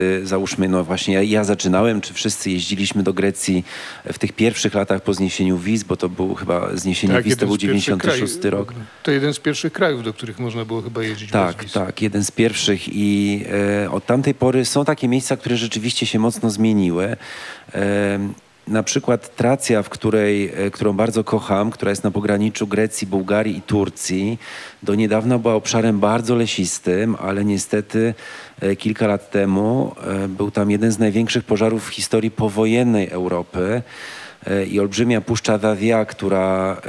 Załóżmy, no właśnie ja zaczynałem, czy wszyscy jeździliśmy do Grecji w tych pierwszych latach po zniesieniu wiz, bo to był chyba zniesienie wiz, to był 96 rok. To jeden z pierwszych krajów, do których można było chyba jeździć bez wiz. Tak, jeden z pierwszych i od tamtej pory są takie miejsca, które rzeczywiście się mocno zmieniły. Na przykład Tracja, którą bardzo kocham, która jest na pograniczu Grecji, Bułgarii i Turcji, do niedawna była obszarem bardzo lesistym, ale niestety kilka lat temu był tam jeden z największych pożarów w historii powojennej Europy i olbrzymia Puszcza Davia, która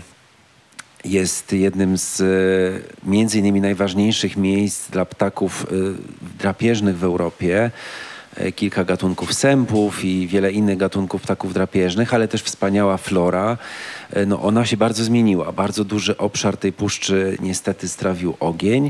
jest jednym z między innymi najważniejszych miejsc dla ptaków drapieżnych w Europie. Kilka gatunków sępów i wiele innych gatunków ptaków drapieżnych, ale też wspaniała flora. No ona się bardzo zmieniła. Bardzo duży obszar tej puszczy niestety strawił ogień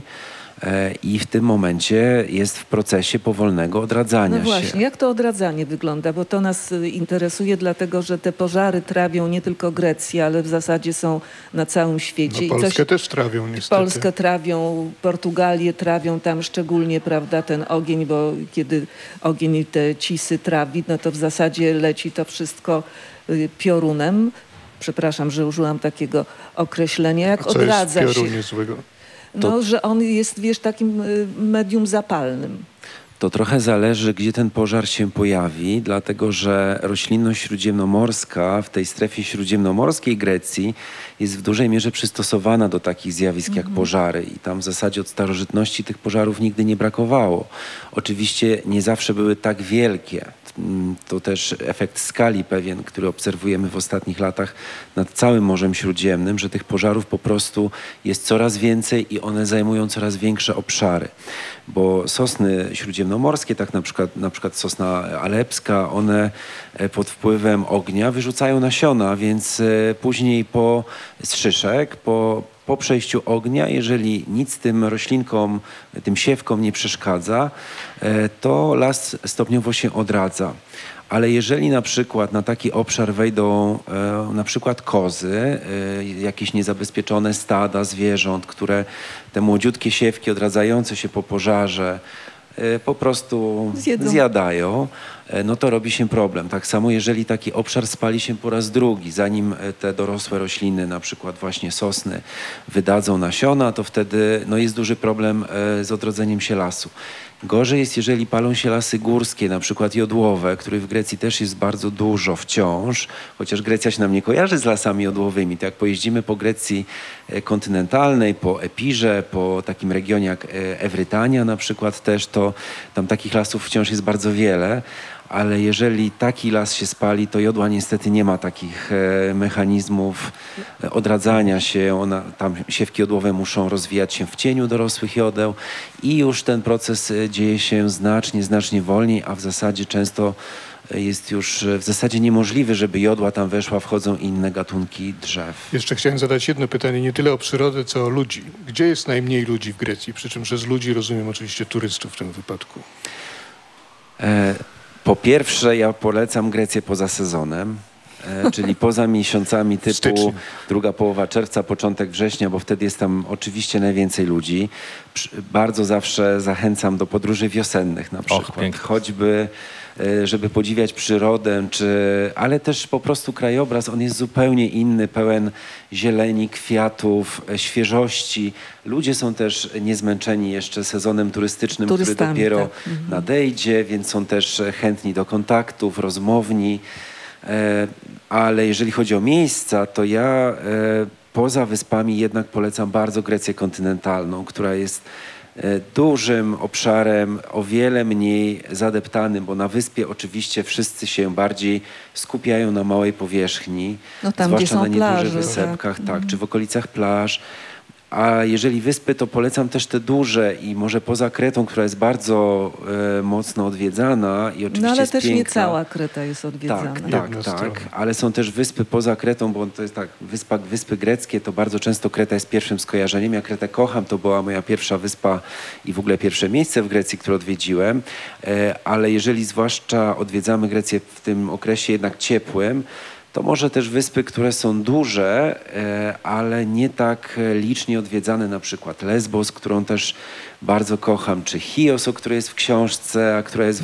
i w tym momencie jest w procesie powolnego odradzania się. No właśnie, jak to odradzanie wygląda? Bo to nas interesuje, dlatego że te pożary trawią nie tylko Grecję, ale w zasadzie są na całym świecie. No, Polskę też trawią niestety. Polskę trawią, Portugalię trawią, tam szczególnie, prawda, ten ogień, bo kiedy ogień te cisy trawi, no to w zasadzie leci to wszystko piorunem. Przepraszam, że użyłam takiego określenia. Jak odradza jest w się. piorunie złego? No, że on jest, wiesz, takim medium zapalnym. To trochę zależy, gdzie ten pożar się pojawi, dlatego że roślinność śródziemnomorska w tej strefie śródziemnomorskiej Grecji jest w dużej mierze przystosowana do takich zjawisk jak pożary i tam w zasadzie od starożytności tych pożarów nigdy nie brakowało. Oczywiście nie zawsze były tak wielkie. To też efekt skali pewien, który obserwujemy w ostatnich latach nad całym Morzem Śródziemnym, że tych pożarów po prostu jest coraz więcej i one zajmują coraz większe obszary. Bo sosny śródziemnomorskie, tak na przykład sosna alepska, one pod wpływem ognia wyrzucają nasiona, więc później po szyszek, po przejściu ognia, jeżeli nic tym roślinkom, tym siewkom nie przeszkadza, to las stopniowo się odradza. Ale jeżeli na przykład na taki obszar wejdą na przykład kozy, jakieś niezabezpieczone stada zwierząt, które te młodziutkie siewki odradzające się po pożarze po prostu zjadają, no to robi się problem. Tak samo jeżeli taki obszar spali się po raz drugi, zanim te dorosłe rośliny, na przykład właśnie sosny, wydadzą nasiona, to wtedy no, jest duży problem z odrodzeniem się lasu. Gorzej jest, jeżeli palą się lasy górskie, na przykład jodłowe, których w Grecji też jest bardzo dużo wciąż, chociaż Grecja się nam nie kojarzy z lasami jodłowymi. To jak pojeździmy po Grecji kontynentalnej, po Epirze, po takim regionie jak Ewrytania na przykład też, to tam takich lasów wciąż jest bardzo wiele. Ale jeżeli taki las się spali, to jodła niestety nie ma takich mechanizmów odradzania się. Tam siewki jodłowe muszą rozwijać się w cieniu dorosłych jodeł i już ten proces dzieje się znacznie wolniej, a w zasadzie często jest już w zasadzie niemożliwy, żeby jodła tam weszła, wchodzą inne gatunki drzew. Jeszcze chciałem zadać jedno pytanie, nie tyle o przyrodę, co o ludzi. Gdzie jest najmniej ludzi w Grecji? Przy czym przez ludzi rozumiem oczywiście turystów w tym wypadku. Po pierwsze, ja polecam Grecję poza sezonem, czyli poza miesiącami typu druga połowa czerwca, początek września, bo wtedy jest tam oczywiście najwięcej ludzi. Bardzo zawsze zachęcam do podróży wiosennych na przykład, choćby żeby podziwiać przyrodę, ale też po prostu krajobraz, on jest zupełnie inny, pełen zieleni, kwiatów, świeżości. Ludzie są też niezmęczeni jeszcze sezonem turystycznym, który dopiero nadejdzie, więc są też chętni do kontaktów, rozmowni. Ale jeżeli chodzi o miejsca, to ja poza wyspami jednak polecam bardzo Grecję kontynentalną, która jest dużym obszarem, o wiele mniej zadeptanym, bo na wyspie oczywiście wszyscy się bardziej skupiają na małej powierzchni, no tam, zwłaszcza na plaże, niedużych wysepkach, tak, czy w okolicach plaż. A jeżeli wyspy, to polecam też te duże i może poza Kretą, która jest bardzo mocno odwiedzana i oczywiście no ale jest też piękna. nie cała Kreta jest odwiedzana. Tak, ale są też wyspy poza Kretą, bo to jest tak, wyspy greckie, to bardzo często Kreta jest pierwszym skojarzeniem. Ja Kretę kocham, to była moja pierwsza wyspa i w ogóle pierwsze miejsce w Grecji, które odwiedziłem, ale jeżeli zwłaszcza odwiedzamy Grecję w tym okresie jednak ciepłym, to może też wyspy, które są duże, ale nie tak licznie odwiedzane, na przykład Lesbos, którą też bardzo kocham, czy Chios, o której jest w książce, a która jest